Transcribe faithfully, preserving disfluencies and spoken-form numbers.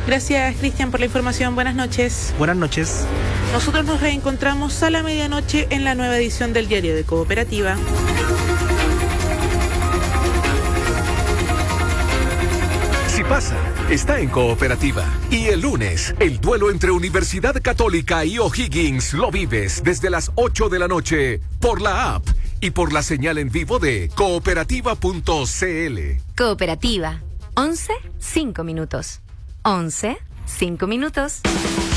Gracias, Cristian, por la información. Buenas noches. Buenas noches. Nosotros nos reencontramos a la medianoche en la nueva edición del Diario de Cooperativa. Si pasa, está en Cooperativa. Y el lunes, el duelo entre Universidad Católica y O'Higgins lo vives desde las ocho de la noche por la app y por la señal en vivo de cooperativa punto c l. Cooperativa, once, cinco minutos. once, cinco minutos.